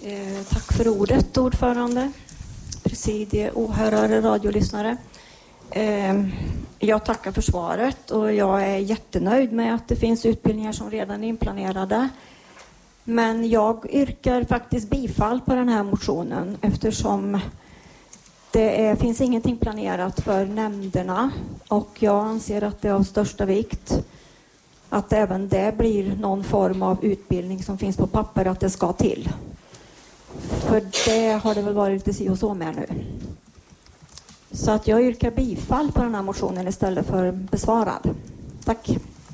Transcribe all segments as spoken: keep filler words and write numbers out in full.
Eh, tack för ordet, ordförande, presidie, åhörare, radiolyssnare. Eh, jag tackar för svaret och jag är jättenöjd med att det finns utbildningar som redan är inplanerade. Men jag yrkar faktiskt bifall på den här motionen eftersom det är, finns ingenting planerat för nämnderna och jag anser att det är av största vikt att även det blir någon form av utbildning som finns på papper att det ska till. För det har det väl varit lite si och så med nu. Så att jag yrkar bifall på den här motionen istället för besvarad. Tack.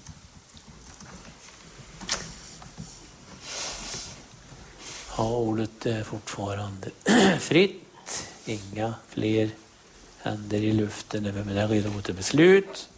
Ja, ordet är fortfarande fritt. Inga fler händer i luften över med den redo mot ett beslut.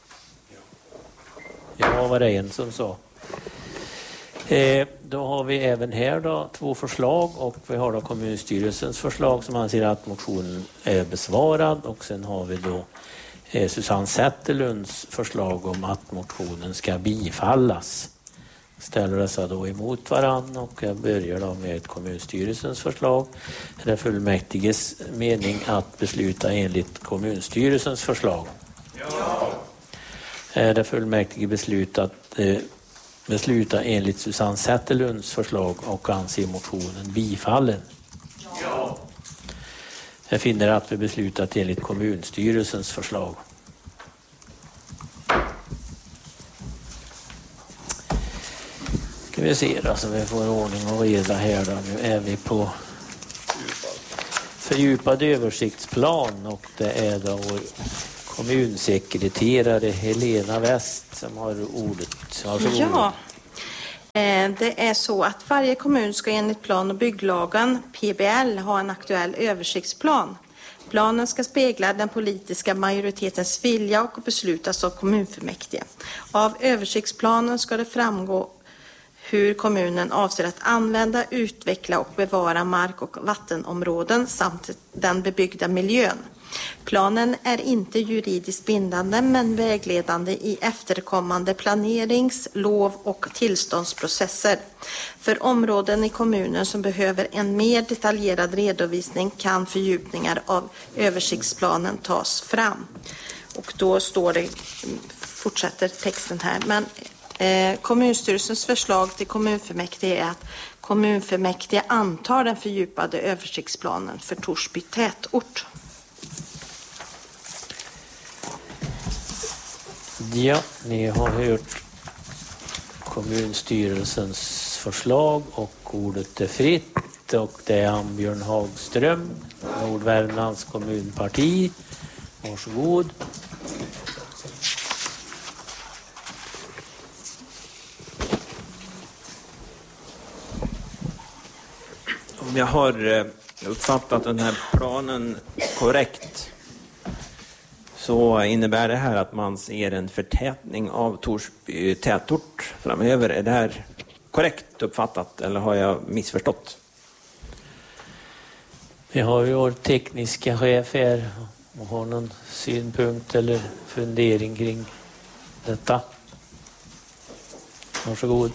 Ja, var det en som sa. Eh, då har vi även här då två förslag och vi har då kommunstyrelsens förslag som anser att motionen är besvarad och sen har vi då eh, Susanne Zetterlunds förslag om att motionen ska bifallas. Ställer dessa då emot varann och jag börjar då med kommunstyrelsens förslag. Det är fullmäktiges mening att besluta enligt kommunstyrelsens förslag. Ja. Är det fullmäktige beslutat eh, besluta enligt Susanne Zetterlunds förslag och anser motionen bifallen? Ja. Jag finner att vi beslutat enligt kommunstyrelsens förslag. Ska vi se då så vi får ordning och reda här då. Nu är vi på fördjupad översiktsplan och det är då vår kommunsekreterare Helena West som har ordet. Varsågod. Ja, det är så att varje kommun ska enligt plan- och bygglagen P B L ha en aktuell översiktsplan. Planen ska spegla den politiska majoritetens vilja och beslutas av kommunfullmäktige. Av översiktsplanen ska det framgå hur kommunen avser att använda, utveckla och bevara mark- och vattenområden samt den bebyggda miljön. Planen är inte juridiskt bindande men vägledande i efterkommande planerings-, lov- och tillståndsprocesser. För områden i kommunen som behöver en mer detaljerad redovisning kan fördjupningar av översiktsplanen tas fram. Och då står det, fortsätter texten här, men eh, kommunstyrelsens förslag till kommunfullmäktige är att kommunfullmäktige antar den fördjupade översiktsplanen för Torsby tätort. Ja, ni har hört kommunstyrelsens förslag och ordet är fritt och det är Ambjörn Hagström, Nordvärmlands kommunparti. Varsågod. Om jag har uppfattat den här planen korrekt så innebär det här att man ser en förtätning av Torsby tätort framöver. Är det här korrekt uppfattat eller har jag missförstått? Vi har ju vår tekniska chef här och har någon synpunkt eller fundering kring detta. Varsågod.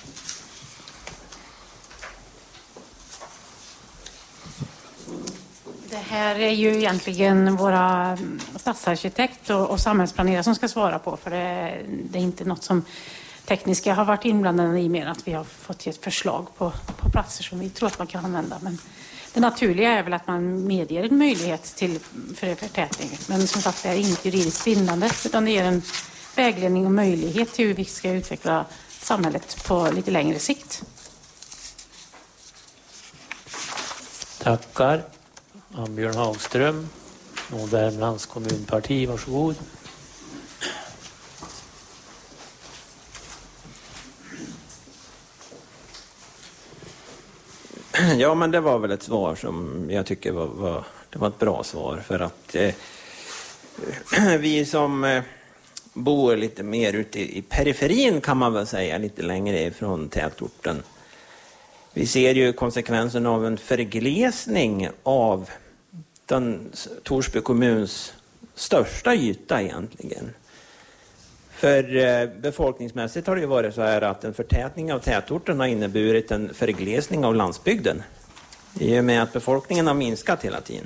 Det här är ju egentligen våra stadsarkitekt och, och samhällsplanerare som ska svara på. För det, det är inte något som tekniska har varit inblandade i mer än att vi har fått ett förslag på, på platser som vi tror att man kan använda. Men det naturliga är väl att man medger en möjlighet till för förtätning. Men som sagt, det är inte juridiskt bindande utan det ger en vägledning och möjlighet till hur vi ska utveckla samhället på lite längre sikt. Tackar. Ambjörn Hagström, Nordvärmlands kommunparti, varsågod. Ja, men det var väl ett svar som jag tycker var, var, det var ett bra svar för att eh, vi som eh, bor lite mer ute i, i periferin kan man väl säga, lite längre ifrån tätorten. Vi ser ju konsekvensen av en förglesning av den Torsby kommuns största yta egentligen. För eh, befolkningsmässigt har det ju varit så här att en förtätning av tätorten har inneburit en förglesning av landsbygden. I och med att befolkningen har minskat hela tiden.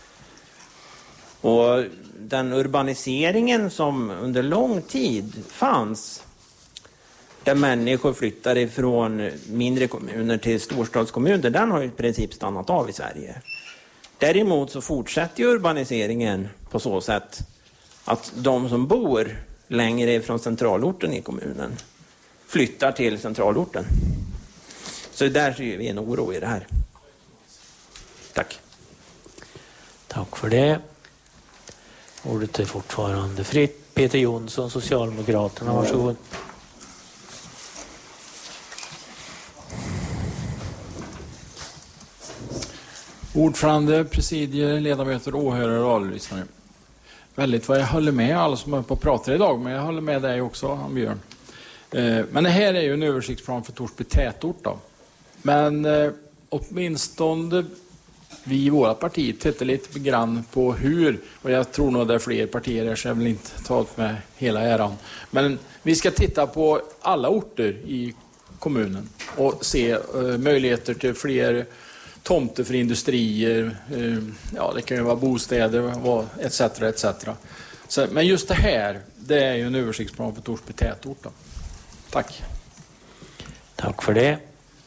Och den urbaniseringen som under lång tid fanns, där människor flyttar ifrån mindre kommuner till storstadskommuner, den har ju i princip stannat av i Sverige. Däremot så fortsätter ju urbaniseringen på så sätt att de som bor längre ifrån centralorten i kommunen flyttar till centralorten. Så där ser vi en oro i det här. Tack. Tack för det. Ordet är fortfarande fritt. Peter Jonsson, Socialdemokraterna, varsågod. Ordförande, presidier, ledamöter, åhörare och radiolyssnare. Väldigt vad jag håller med alla som är på pratar idag, men jag håller med dig också, Björn. Eh, men det här är ju en översiktsplan för Torsby tätort då. Men eh, åtminstone vi i våra partier tittar lite grann på hur, och jag tror nog det är fler partier här så jag vill inte ta åt med hela äran. Men vi ska titta på alla orter i kommunen och se eh, möjligheter till fler tomter för industrier, eh, ja det kan ju vara bostäder, et cetera et cetera. Så, men just det här, det är ju en översiktsplan för Torsby tätort då. Tack. Tack för det.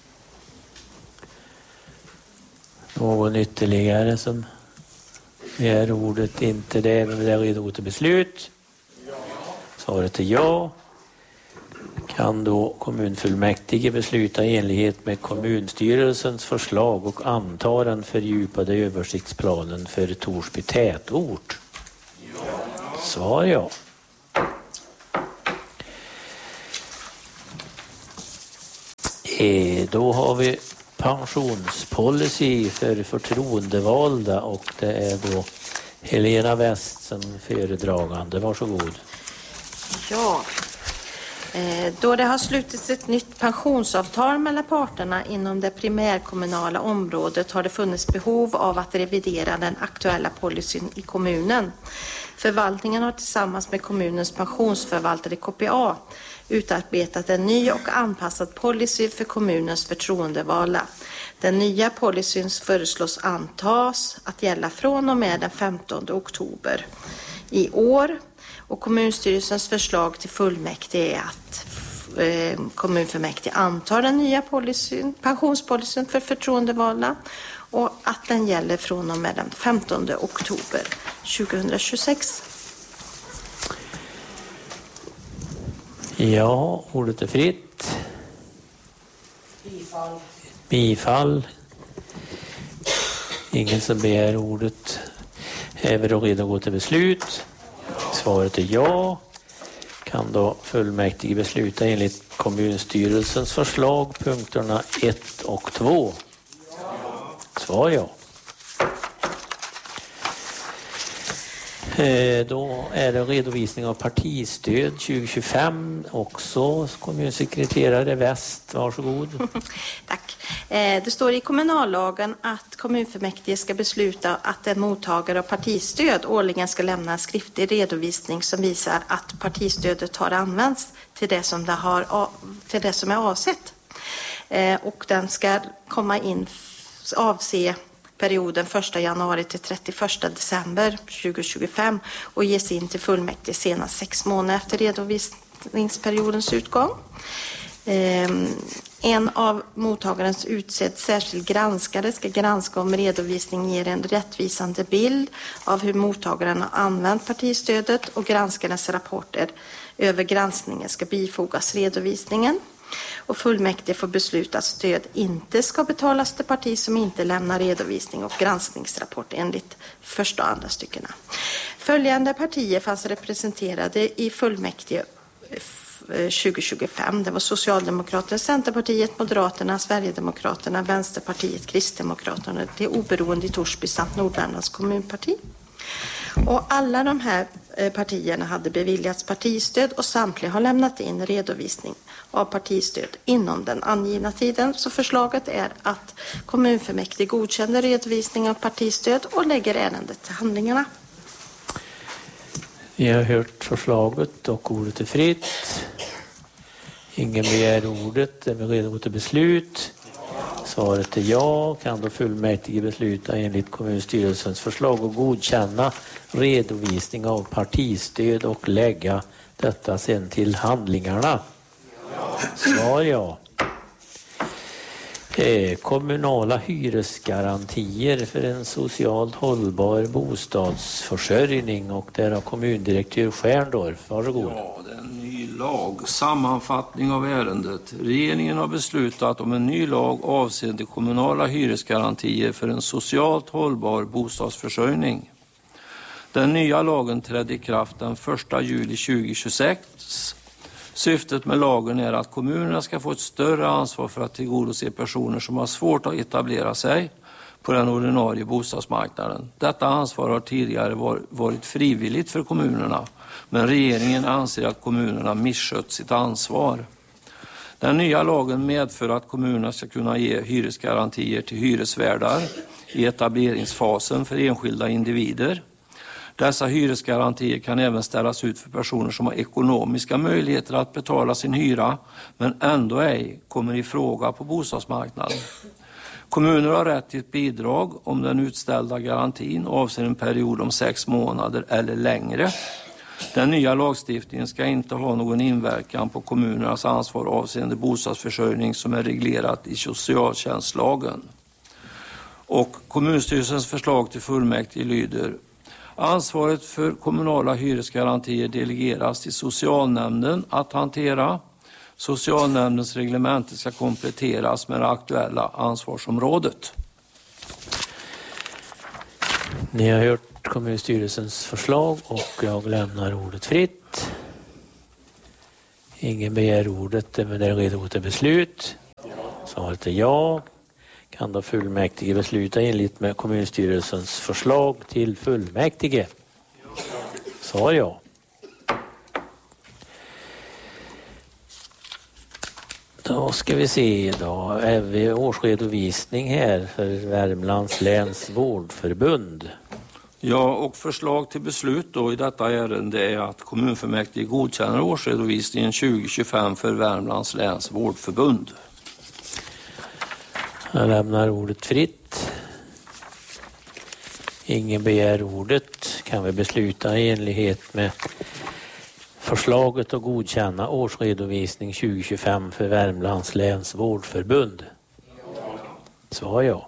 Någon ytterligare som är ordet inte det, men det är redo till beslut. Svaret är ja. Kan då kommunfullmäktige besluta i enlighet med kommunstyrelsens förslag och anta den fördjupade översiktsplanen för Torsby tätort? Svar ja. E, då har vi pensionspolicy för förtroendevalda och det är då Helena West som föredragande. Varsågod. Ja, då det har slutits ett nytt pensionsavtal mellan parterna inom det primärkommunala området har det funnits behov av att revidera den aktuella policyn i kommunen. Förvaltningen har tillsammans med kommunens pensionsförvaltare K P A utarbetat en ny och anpassad policy för kommunens förtroendevalda. Den nya policyn föreslås antas att gälla från och med den femtonde oktober i år. Och kommunstyrelsens förslag till fullmäktige är att eh, kommunfullmäktige antar den nya policyn, pensionspolicyn för förtroendevalda och att den gäller från och med den femtonde oktober tjugohundratjugosex. Ja, ordet är fritt. Bifall. Bifall. Ingen som begär ordet. Är vi då redo att gå till beslut? Svaret är ja. Kan då fullmäktige besluta enligt kommunstyrelsens förslag punkterna ett och två? Svar ja. Då är det redovisning av partistöd tjugo tjugofem också. Kommunsekreterare West, varsågod. Tack. Det står i kommunallagen att kommunfullmäktige ska besluta att en mottagare av partistöd årligen ska lämna en skriftlig redovisning som visar att partistödet har använts till det som, det har, till det som är avsett. Och den ska komma in avse perioden första januari till trettioförsta december tjugohundratjugofem och ges in till fullmäktige senast sex månader efter redovisningsperiodens utgång. En av mottagarens utsedd särskild granskare ska granska om redovisningen ger en rättvisande bild av hur mottagaren har använt partistödet och granskarens rapporter över granskningen ska bifogas redovisningen. Och fullmäktige får besluta att stöd inte ska betalas till parti som inte lämnar redovisning och granskningsrapport enligt första och andra styckena. Följande partier fanns representerade i fullmäktige tjugo tjugofem. Det var Socialdemokraterna, Centerpartiet, Moderaterna, Sverigedemokraterna, Vänsterpartiet, Kristdemokraterna, det oberoende i Torsby samt Nordvärmlands kommunparti. Och alla de här partierna hade beviljats partistöd och samtliga har lämnat in redovisning av partistöd inom den angivna tiden. Så förslaget är att kommunfullmäktige godkänner redovisning av partistöd och lägger ärendet till handlingarna. Vi har hört förslaget och ordet är fritt. Ingen begär ordet. Är vi redo till beslut? Svaret är ja. Kan då fullmäktige besluta enligt kommunstyrelsens förslag och godkänna redovisning av partistöd och lägga detta sen till handlingarna? Svar ja. Eh, kommunala hyresgarantier för en socialt hållbar bostadsförsörjning, och där har kommundirektör Stjärndorf. Varsågod. Ja, det är en ny lag. Sammanfattning av ärendet. Regeringen har beslutat om en ny lag avseende kommunala hyresgarantier för en socialt hållbar bostadsförsörjning. Den nya lagen trädde i kraft den första juli tjugohundratjugosex. Syftet med lagen är att kommunerna ska få ett större ansvar för att tillgodose personer som har svårt att etablera sig på den ordinarie bostadsmarknaden. Detta ansvar har tidigare varit frivilligt för kommunerna, men regeringen anser att kommunerna misskött sitt ansvar. Den nya lagen medför att kommunerna ska kunna ge hyresgarantier till hyresvärdar i etableringsfasen för enskilda individer. Dessa hyresgarantier kan även ställas ut för personer som har ekonomiska möjligheter att betala sin hyra men ändå ej kommer i fråga på bostadsmarknaden. Kommuner har rätt till ett bidrag om den utställda garantin avser en period om sex månader eller längre. Den nya lagstiftningen ska inte ha någon inverkan på kommunernas ansvar avseende bostadsförsörjning som är reglerat i socialtjänstlagen. Och kommunstyrelsens förslag till fullmäktige lyder: ansvaret för kommunala hyresgarantier delegeras till socialnämnden att hantera. Socialnämndens reglemente ska kompletteras med det aktuella ansvarsområdet. Ni har hört kommunstyrelsens förslag och jag lämnar ordet fritt. Ingen begär ordet, men det är redo till beslut. Svaret är ja. Kan då fullmäktige besluta enligt med kommunstyrelsens förslag till fullmäktige? Svar ja. Då ska vi se, då är vi årsredovisning här för Värmlands läns vårdförbund. Ja, och förslag till beslut då i detta ärende är att kommunfullmäktige godkänner årsredovisningen tjugo tjugofem för Värmlands läns vårdförbund. Jag lämnar ordet fritt. Ingen begär ordet. Kan vi besluta i enlighet med förslaget att godkänna årsredovisning tjugo tjugofem för Värmlands läns vårdförbund? Svar ja.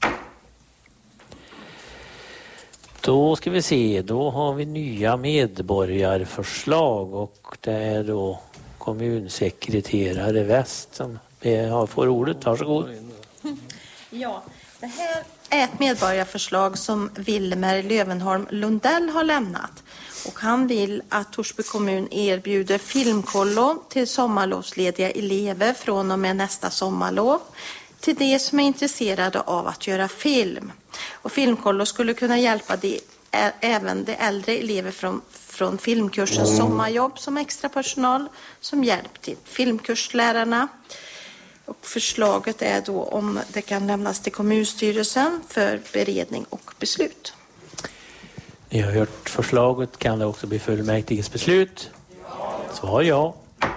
Då ska vi se, då har vi nya medborgarförslag och det är då kommunsekreterare Väst som får ordet. Varsågod. Ja, det här är ett medborgarförslag som Wilmer Lövenholm Lundell har lämnat. Och han vill att Torsby kommun erbjuder filmkollo till sommarlovslediga elever från och med nästa sommarlov till de som är intresserade av att göra film. Och filmkollo skulle kunna hjälpa de, ä, även de äldre elever från, från filmkursen sommarjobb som extra personal som hjälp till filmkurslärarna. Och förslaget är då om det kan lämnas till kommunstyrelsen för beredning och beslut. Ni har hört förslaget. Kan det också bli fullmäktiges beslut? Svar ja.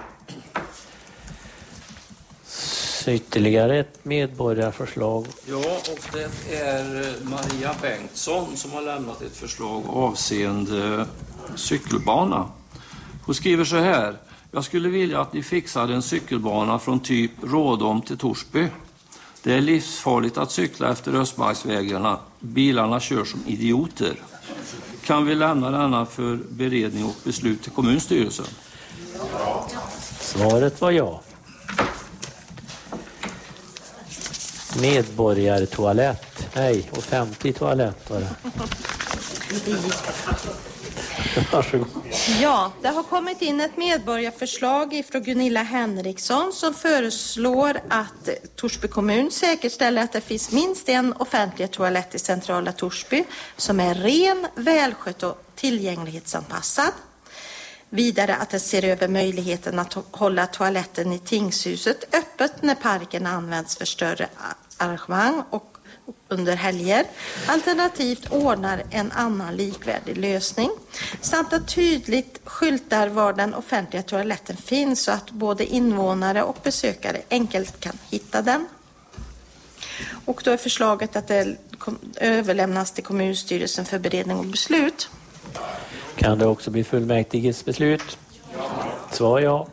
Så ytterligare ett medborgarförslag. Ja, och det är Maria Bengtsson som har lämnat ett förslag avseende cykelbana. Hon skriver så här: jag skulle vilja att ni fixade en cykelbana från typ Rådom till Torsby. Det är livsfarligt att cykla efter Östmarksvägarna. Bilarna kör som idioter. Kan vi lämna denna för beredning och beslut till kommunstyrelsen? Svaret var ja. Medborgartoalett. Nej, offentlig toalett var det. Varsågod. Ja, det har kommit in ett medborgarförslag från Gunilla Henriksson som föreslår att Torsby kommun säkerställer att det finns minst en offentlig toalett i centrala Torsby som är ren, välskött och tillgänglighetsanpassad. Vidare att det ser över möjligheten att hålla toaletten i tingshuset öppet när parken används för större arrangemang och under helger. Alternativt ordnar en annan likvärdig lösning. Samt att tydligt skyltar var den offentliga toaletten finns så att både invånare och besökare enkelt kan hitta den. Och då är förslaget att det överlämnas till kommunstyrelsen för beredning och beslut. Kan det också bli fullmäktiges beslut? Svar ja.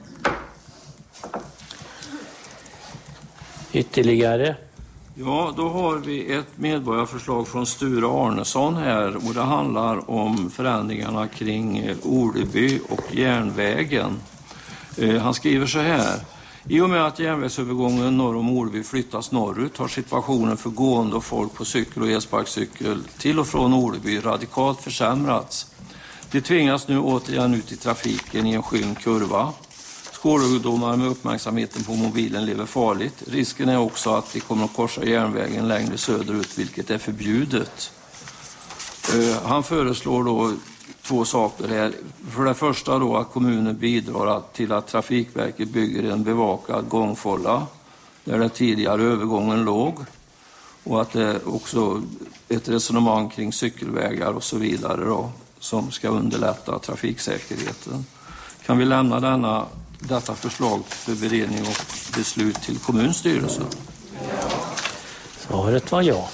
Ytterligare? Ja, då har vi ett medborgarförslag från Sture Arnesson här och det handlar om förändringarna kring Oleby och järnvägen. Han skriver så här. I och med att järnvägsövergången norr om Oleby flyttas norrut har situationen för gående och folk på cykel och elsparkcykel till och från Oleby radikalt försämrats. De tvingas nu återigen ut i trafiken i en skymd kurva. Skolungdomar med uppmärksamheten på mobilen lever farligt. Risken är också att de kommer att korsa järnvägen längre söderut, vilket är förbjudet. Han föreslår då två saker här. För det första då att kommunen bidrar till att Trafikverket bygger en bevakad gångfålla där det tidigare övergången låg. Och att det också ett resonemang kring cykelvägar och så vidare då, som ska underlätta trafiksäkerheten. Kan vi lämna denna, detta förslag för beredning och beslut till kommunstyrelsen? Svaret var ja.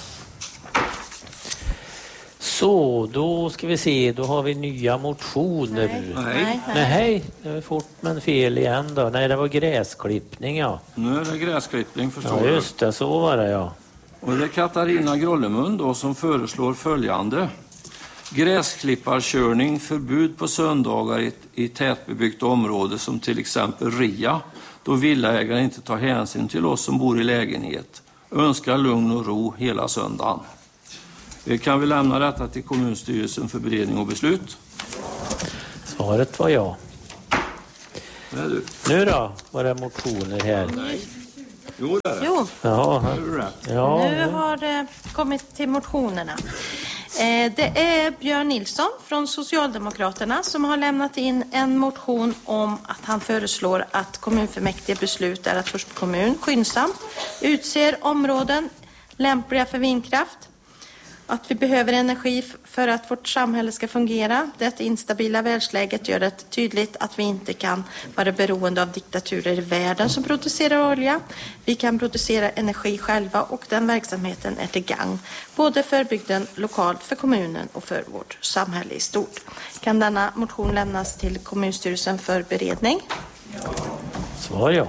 Så, då ska vi se, då har vi nya motioner. Nej. Nej. Nej, det var fort men fel igen då. Nej, det var gräsklippning, ja. Nu är det gräsklippning, förstår Ja, du. just det, så var det, ja. Och det är Katarina Grollemund då som föreslår följande. Gräsklipparkörning, förbud på söndagar i, i tätbebyggt område som till exempel Ria, då villaägare inte tar hänsyn till oss som bor i lägenhet. Önskar lugn och ro hela söndagen. Kan vi lämna detta till kommunstyrelsen för beredning och beslut? Svaret var ja. Det är du. Nu då, var det motioner här? Nej. Jo, det är det. Jo, Ja, Det är du rätt. ja. nu har det kommit till motionerna. Eh, Det är Björn Nilsson från Socialdemokraterna som har lämnat in en motion om att han föreslår att kommunfullmäktige beslutar att Torsby kommun skyndsamt utser områden lämpliga för vindkraft. Att vi behöver energi för att vårt samhälle ska fungera. Det instabila världsläget gör det tydligt att vi inte kan vara beroende av diktaturer i världen som producerar olja. Vi kan producera energi själva och den verksamheten är till gagn både för bygden lokalt, för kommunen och för vårt samhälle i stort. Kan denna motion lämnas till kommunstyrelsen för beredning? Svar ja.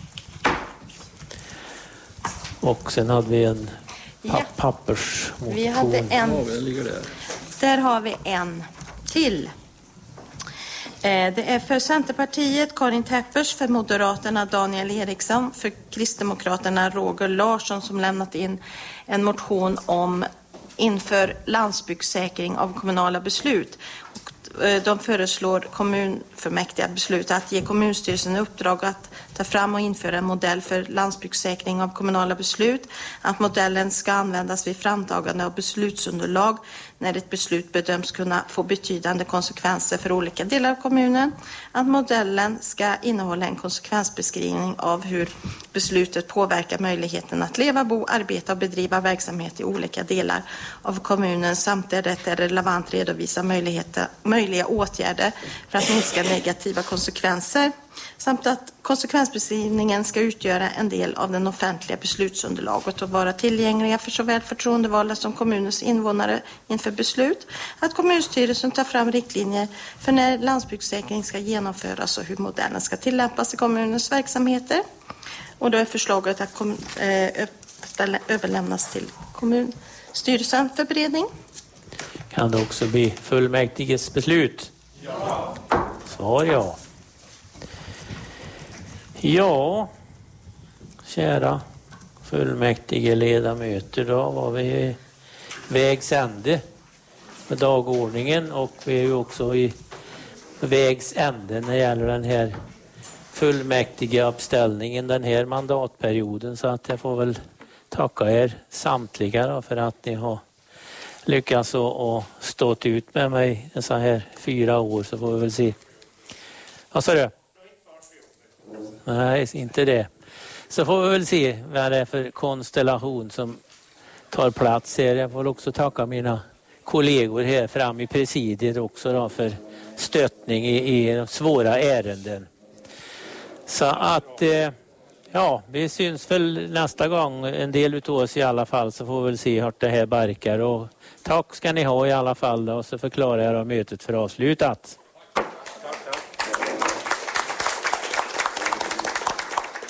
Och sen hade vi en pa- Ja. pappersmotion. Vi hade en. Ja, det ligger där. Där har vi en till. Eh, Det är för Centerpartiet Karin Teppers, för Moderaterna Daniel Eriksson, för Kristdemokraterna Roger Larsson som lämnat in en motion om inför landsbygdssäkring av kommunala beslut. Och eh, de föreslår kommunfullmäktige att besluta att ge kommunstyrelsen uppdrag att ta fram och införa en modell för landsbygdssäkring av kommunala beslut. Att modellen ska användas vid framtagande av beslutsunderlag när ett beslut bedöms kunna få betydande konsekvenser för olika delar av kommunen. Att modellen ska innehålla en konsekvensbeskrivning av hur beslutet påverkar möjligheten att leva, bo, arbeta och bedriva verksamhet i olika delar av kommunen samt där det är relevant redovisa möjligheter, möjliga åtgärder för att minska negativa konsekvenser. Samt att konsekvensbeskrivningen ska utgöra en del av den offentliga beslutsunderlaget och vara tillgängliga för såväl förtroendevalda som kommunens invånare inför beslut. Att kommunstyrelsen tar fram riktlinjer för när landsbygdssäkring ska genomföras och hur modellen ska tillämpas i kommunens verksamheter. Och då är förslaget att kom, eh, överlämnas till kommunstyrelsen för beredning. Kan det också bli fullmäktiges beslut? Ja. Svar ja. Ja, kära fullmäktige ledamöter, då var vi i vägs ände med dagordningen och vi är ju också i vägs ände när det gäller den här fullmäktige uppställningen den här mandatperioden, så att jag får väl tacka er samtliga då för att ni har lyckats och stått ut med mig en så här fyra år, så får vi väl se. Vad sa du? Nej, inte det. Så får vi väl se vad det är för konstellation som tar plats här. Jag får också tacka mina kollegor här fram i presidiet också då för stöttning i, i svåra ärenden. Så att eh, Ja, vi syns väl nästa gång, en del utav oss i alla fall, så får vi väl se hur det här barkar. Och tack ska ni ha i alla fall då, och så förklarar jag mötet för avslutat.